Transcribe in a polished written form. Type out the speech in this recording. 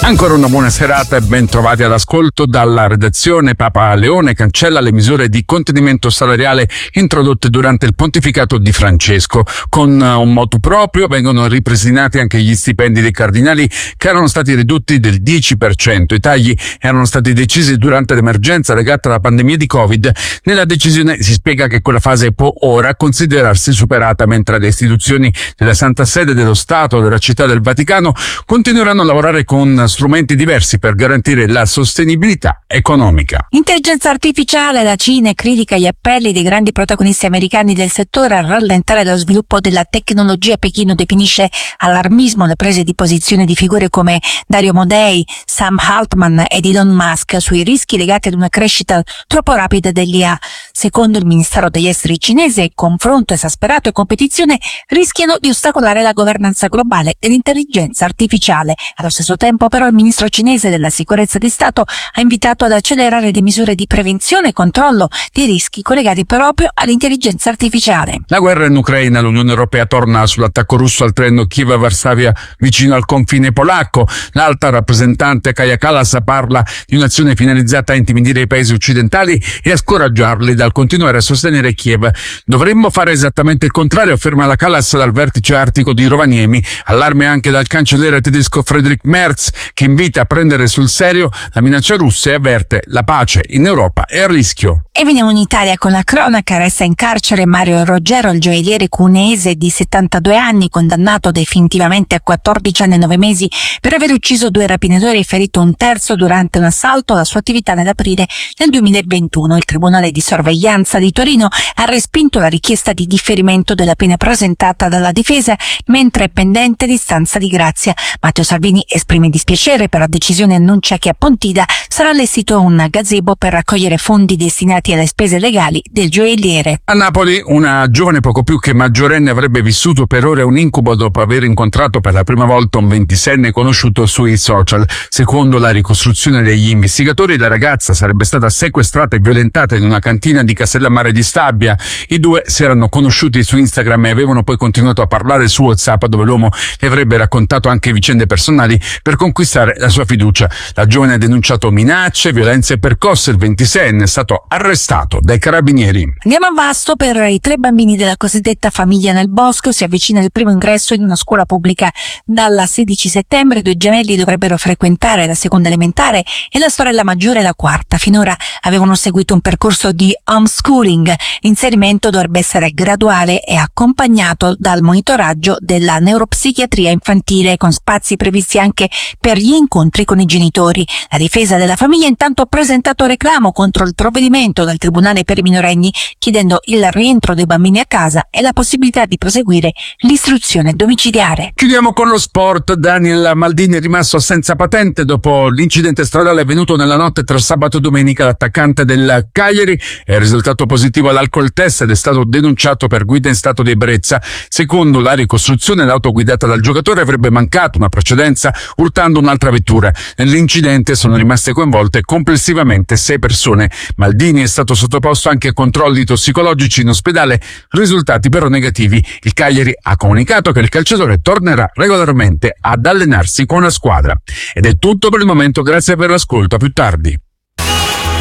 Ancora una buona serata e ben trovati all'ascolto dalla redazione. Papa Leone cancella le misure di contenimento salariale introdotte durante il pontificato di Francesco. Con un motu proprio vengono ripristinati anche gli stipendi dei cardinali che erano stati ridotti del 10%. I tagli erano stati decisi durante l'emergenza legata alla pandemia di Covid. Nella decisione si spiega che quella fase può ora considerarsi superata, mentre le istituzioni della Santa Sede, dello Stato, della Città del Vaticano continueranno a lavorare con strumenti diversi per garantire la sostenibilità economica. Intelligenza artificiale, la Cina critica gli appelli dei grandi protagonisti americani del settore a rallentare lo sviluppo della tecnologia. Pechino definisce allarmismo le prese di posizione di figure come Dario Amodei, Sam Altman ed Elon Musk sui rischi legati ad una crescita troppo rapida dell'IA. Secondo il Ministero degli Esteri cinese, confronto esasperato e competizione rischiano di ostacolare la governanza globale dell'intelligenza artificiale. Allo stesso tempo, però, il ministro cinese della sicurezza di Stato ha invitato ad accelerare le misure di prevenzione e controllo dei rischi collegati proprio all'intelligenza artificiale. La guerra in Ucraina, l'Unione Europea torna sull'attacco russo al treno Kiev-Varsavia vicino al confine polacco. L'alta rappresentante Kaja Kallas parla di un'azione finalizzata a intimidire i paesi occidentali e a scoraggiarli dal continuare a sostenere Kiev. Dovremmo fare esattamente il contrario, afferma la Kallas dal vertice artico di Rovaniemi. Allarme anche dal cancelliere tedesco Friedrich Merz, che invita a prendere sul serio la minaccia russa e avverte: la pace in Europa è a rischio. E veniamo in Italia con la cronaca. Resta in carcere Mario Roggero, il gioielliere cuneese di 72 anni, condannato definitivamente a 14 anni e 9 mesi per aver ucciso 2 rapinatori e ferito un terzo durante un assalto alla sua attività nell'aprile del 2021. Il Tribunale di Sorveglianza di Torino ha respinto la richiesta di differimento della pena presentata dalla difesa, mentre è pendente l'istanza di grazia. Matteo Salvini esprime dispiacere per la decisione e annuncia che a Pontida sarà allestito un gazebo per raccogliere fondi destinati alle spese legali del gioielliere. A Napoli una giovane poco più che maggiorenne avrebbe vissuto per ore un incubo dopo aver incontrato per la prima volta un 26enne conosciuto sui social. Secondo la ricostruzione degli investigatori, la ragazza sarebbe stata sequestrata e violentata in una cantina di Castellammare di Stabia. I due si erano conosciuti su Instagram e avevano poi continuato a parlare su WhatsApp, dove l'uomo le avrebbe raccontato anche vicende personali per conquistare la sua fiducia. La giovane ha denunciato minacce, violenze e percosse. Il 26enne è stato arrestato dai carabinieri. Andiamo a Vasto. Per i 3 bambini della cosiddetta famiglia nel bosco si avvicina il primo ingresso in una scuola pubblica. Dalla 16 settembre 2 gemelli dovrebbero frequentare la seconda elementare e la sorella maggiore la quarta. Finora avevano seguito un percorso di homeschooling. L'inserimento dovrebbe essere graduale e accompagnato dal monitoraggio della neuropsichiatria infantile, con spazi previsti anche per gli incontri con i genitori. La difesa della famiglia intanto ha presentato reclamo contro il provvedimento dal Tribunale per i minorenni, chiedendo il rientro dei bambini a casa e la possibilità di proseguire l'istruzione domiciliare. Chiudiamo con lo sport. Daniel Maldini è rimasto senza patente dopo l'incidente stradale avvenuto nella notte tra sabato e domenica. L'attaccante del Cagliari è risultato positivo all'alcol test ed è stato denunciato per guida in stato di ebbrezza. Secondo la ricostruzione, l'auto guidata dal giocatore avrebbe mancato una precedenza urtando un'altra vettura. Nell'incidente sono rimaste coinvolte complessivamente 6 persone. Maldini è stato sottoposto anche a controlli tossicologici in ospedale, risultati però negativi. Il Cagliari ha comunicato che il calciatore tornerà regolarmente ad allenarsi con la squadra. Ed è tutto per il momento, grazie per l'ascolto, a più tardi.